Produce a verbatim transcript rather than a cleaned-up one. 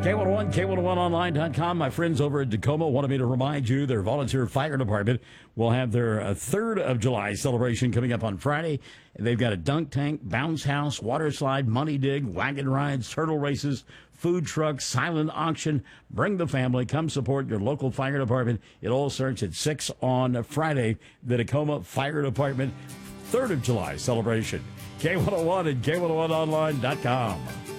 K one oh one, K one oh one online dot com. My friends over at Tacoma wanted me to remind you their volunteer fire department will have their uh, third of July celebration coming up on Friday. They've got a dunk tank, bounce house, water slide, money dig, wagon rides, turtle races, food truck, silent auction. Bring the family. Come support your local fire department. It all starts at six on Friday. The Tacoma Fire Department third of July celebration. K one oh one and K one oh one online dot com.